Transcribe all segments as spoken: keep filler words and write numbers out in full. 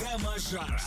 Программа «Жара»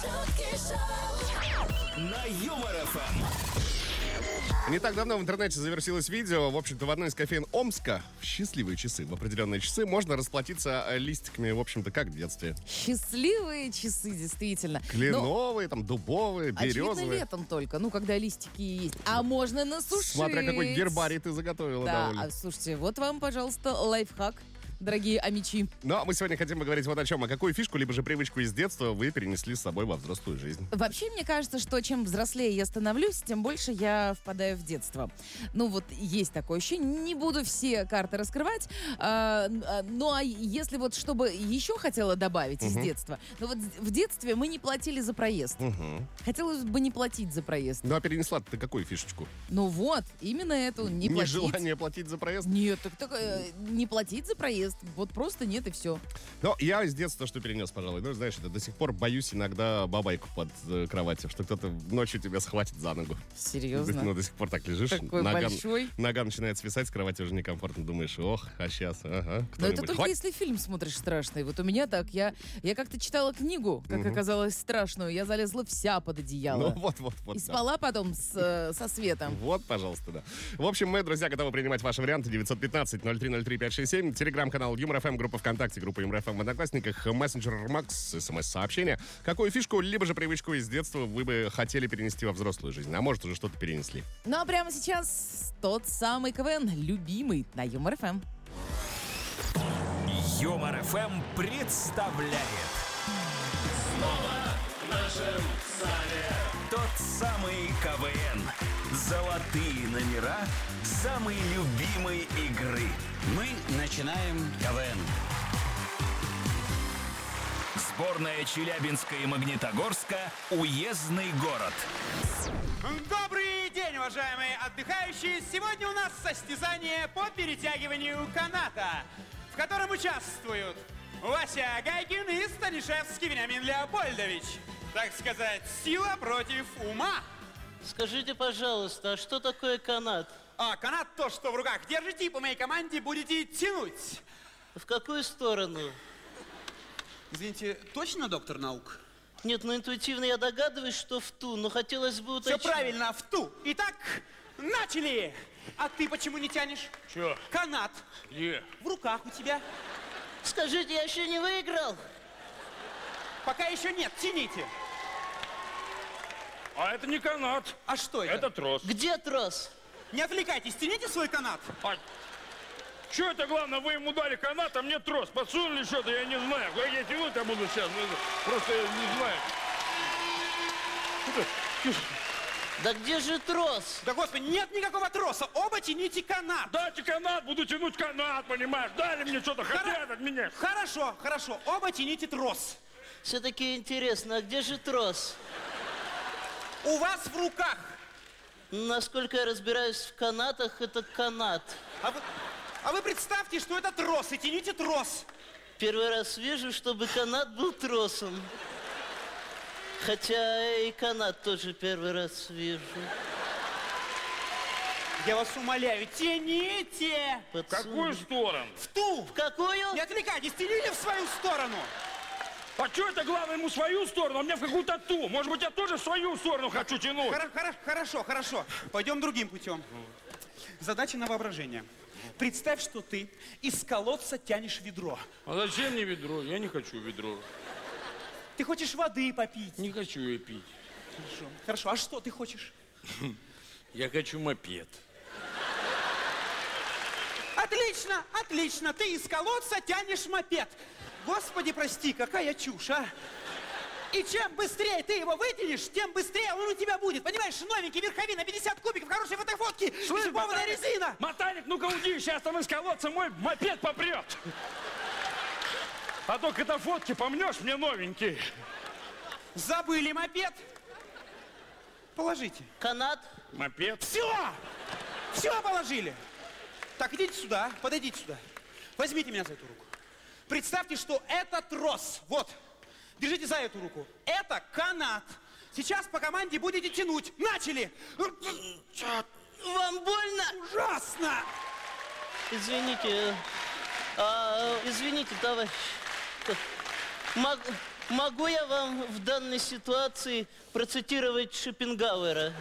на Юмор эф эм. Не так давно в интернете завершилось видео. В общем-то, в одной из кофеин Омска в счастливые часы, в определенные часы, можно расплатиться листиками, в общем-то, как в детстве. Счастливые часы, действительно. Кленовые, там, дубовые, березовые. Очевидно, летом только, ну, когда листики есть. А можно насушить. Смотря какой гербарий ты заготовила. Да, довольно. а, слушайте, вот вам, пожалуйста, лайфхак. Дорогие амичи. Ну, а мы сегодня хотим поговорить вот о чем. А какую фишку, либо же привычку из детства вы перенесли с собой во взрослую жизнь? Вообще, мне кажется, что чем взрослее я становлюсь, тем больше я впадаю в детство. Ну, вот есть такое ощущение. Не буду все карты раскрывать. А, а, ну, а если вот, чтобы еще хотела добавить из Мгм. детства. Ну, вот в детстве мы не платили за проезд. Угу. Хотелось бы не платить за проезд. Ну, а перенесла ты какую фишечку? Ну вот, именно эту, не платить. Нежелание платить за проезд? Нет, так, так э, не платить за проезд. Вот просто нет и все. Ну, я из детства что перенес, пожалуй. Ну, знаешь, это до сих пор боюсь иногда бабайку под э, кроватью, что кто-то ночью тебя схватит за ногу. Серьезно? Ну, до сих пор так лежишь. Такой нога, большой. Нога начинает свисать с кровати, уже некомфортно. Думаешь, ох, а сейчас, ага, Но кто-нибудь. это только Хватит. если фильм смотришь страшный. Вот у меня так. Я, я как-то читала книгу, как Мгм. оказалось, страшную. Я залезла вся под одеяло. Ну, вот, вот, вот. И да. спала потом с, э, со светом. Вот, пожалуйста, да. В общем, мы, друзья, готовы принимать ваши варианты. девятьсот пятнадцать ноль три ноль три пять шесть семь. Телеграм-канал Юмор эф эм, группа ВКонтакте, группа Юмор эф эм в Одноклассниках, мессенджер Макс, смс-сообщение. Какую фишку, либо же привычку из детства вы бы хотели перенести во взрослую жизнь? А может, уже что-то перенесли? Ну а прямо сейчас тот самый КВН, любимый на Юмор эф эм. Юмор эф эм представляет тот самый КВН. Золотые номера самой любимой игры. Мы начинаем КВН. Сборная Челябинска и Магнитогорска. Уездный город. Добрый день, уважаемые отдыхающие! Сегодня у нас состязание по перетягиванию каната, в котором участвуют Вася Гайкин и Станишевский Вениамин Леопольдович. Так сказать, сила против ума. Скажите, пожалуйста, а что такое канат? А канат то, что в руках держите, и по моей команде будете тянуть. В какую сторону? Извините, точно доктор наук? Нет, ну интуитивно я догадываюсь, что в ту, но хотелось бы Все уточнить. правильно, в ту. Итак, начали! А ты почему не тянешь? Чё? Канат. Где? В руках у тебя. Скажите, я еще не выиграл? Пока еще нет, тяните. А это не канат. А что это? Это трос. Где трос? Не отвлекайтесь, тяните свой канат. А что это главное? Вы ему дали канат, а мне трос. Подсунули что-то, я не знаю. Как я тянуть-то буду сейчас? Ну, просто я не знаю. Что-то- Да где же трос? Да господи, нет никакого троса. Оба тяните канат. Дайте канат, буду тянуть канат, понимаешь? Дали мне что-то, Хоро- хотят от меня. Хорошо, хорошо. Оба тяните трос. Все-таки интересно, а где же трос? У вас в руках. Насколько я разбираюсь в канатах, это канат. А вы, а вы представьте, что это трос, и тяните трос. Первый раз вижу, чтобы канат был тросом. Хотя и канат тоже первый раз вижу. Я вас умоляю, тяните. В какую сторону? В ту. В какую? Не отвлекайтесь, тяните в свою сторону. А что это главное ему свою сторону, а мне в какую-то ту? Может быть, я тоже в свою сторону хочу тянуть? Хоро- хоро- Хорошо, хорошо. Пойдем другим путем. Задача на воображение. Представь, что ты из колодца тянешь ведро. А зачем мне ведро? Я не хочу ведро. Ты хочешь воды попить. Не хочу ее пить. Хорошо. Хорошо, а что ты хочешь? Я хочу мопед. Отлично, отлично. Ты из колодца тянешь мопед. Господи, прости, какая чушь, а? И чем быстрее ты его вытянешь, тем быстрее он у тебя будет. Понимаешь, новенький, верховина, пятьдесят кубиков, хорошие фотофотки, шипованная резина. Мотальник, ну-ка уйди, сейчас там из колодца мой мопед попрет. А то фотки помнешь мне новенький. Забыли мопед? Положите. Канат? Мопед? Все! Все положили. Так, идите сюда, подойдите сюда. Возьмите меня за эту руку. Представьте, что это трос. Вот. Держите за эту руку. Это канат. Сейчас по команде будете тянуть. Начали! Вам больно? Ужасно! Извините. А, извините, товарищ. Мог- Могу я вам в данной ситуации процитировать Шопенгауэра?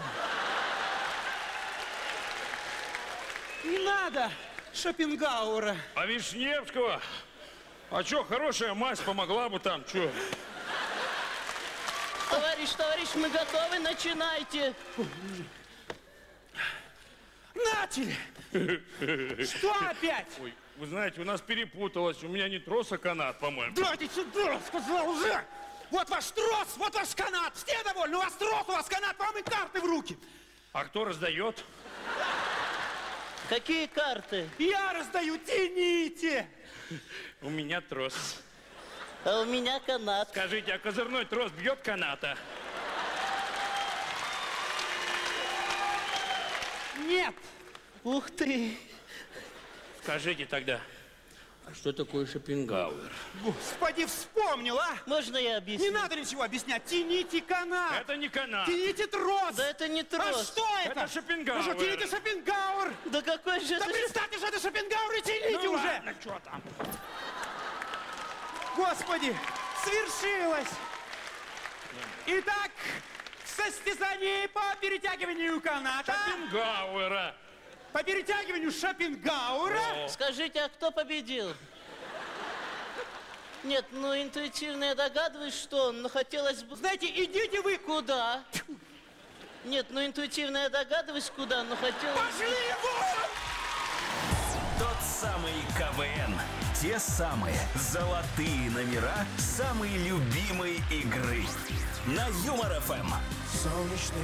Не надо Шопенгауэра. А Вишневского? А чё, хорошая мазь помогла бы там, чё? Товарищ, товарищ, мы готовы, начинайте. Начали! Что опять? Ой, вы знаете, у нас перепуталось. У меня не трос, а канат, по-моему. Дайте сюда, сказал уже! Вот ваш трос, вот ваш канат. Все довольны, у вас трос, у вас канат, вам и карты в руки. А кто раздает? Какие карты? Я раздаю, тяните. У меня трос. А у меня канат. Скажите, а козырной трос бьет каната? Нет. Ух ты. Скажите тогда, а что такое Шопенгауэр? Господи, вспомнил, а? Можно я объясню? Не надо ничего объяснять. Тяните канат. Это не канат. Тяните трос. Да это не А трос. что это? Это Шопенгауэр. Ну что, тяните Шопенгауэр. Да какой же Да это... перестаньте же это Шопенгауэр и тяните Ну уже. ладно, что там? Господи, свершилось. Итак, в состязании по перетягиванию каната, Шопенгауэра. по перетягиванию Шопенгауэра, Скажите, а кто победил? Нет, ну интуитивно я догадываюсь, что он, но хотелось бы... знаете, идите вы. Куда? Нет, ну интуитивно я догадываюсь, куда, но хотелось... Пошли вон! Тот самый КВН. Те самые золотые номера самой любимой игры. На Юмор ФМ.